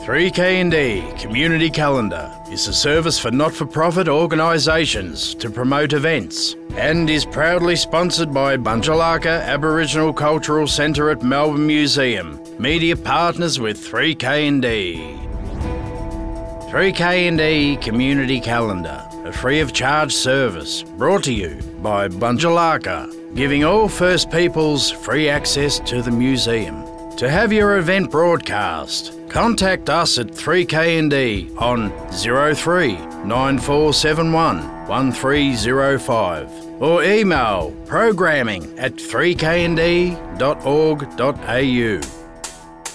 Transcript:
3K&D Community Calendar is a service for not-for-profit organisations to promote events and is proudly sponsored by Bunjalaka Aboriginal Cultural Centre at Melbourne Museum, media partners with 3K&D. 3K&D Community Calendar, a free of charge service brought to you by Bunjalaka, giving all First Peoples free access to the museum. To have your event broadcast, contact us at 3K&D on 03 9471 1305 or email programming@3knd.org.au.